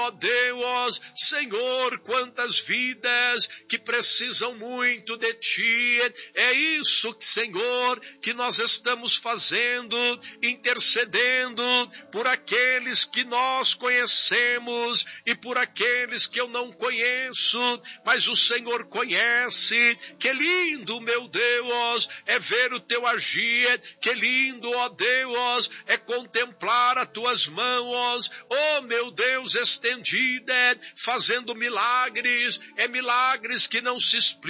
Ó Deus, Senhor, quantas vidas que precisam muito de Ti. É isso, Senhor, que nós estamos fazendo, intercedendo por aqueles que nós conhecemos e por aqueles que eu não conheço, mas o Senhor conhece. Que lindo, meu Deus, é ver o Teu agir. Que lindo, ó Deus, é contemplar as Tuas mãos, ó meu Deus, estendida, fazendo milagres, milagres que não se explicam.